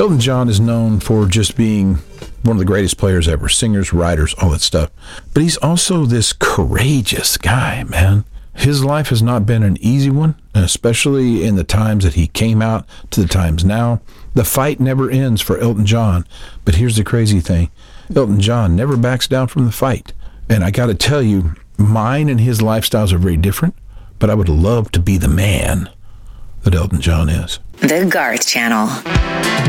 Elton John is known for just being one of the greatest players ever, singers, writers, all that stuff. But he's also this courageous guy, man. His life has not been an easy one, especially in the times that he came out to the times now. The fight never ends for Elton John. But here's the crazy thing. Elton John never backs down from the fight. And I got to tell you, mine and his lifestyles are very different, but I would love to be the man that Elton John is. The Garth Channel.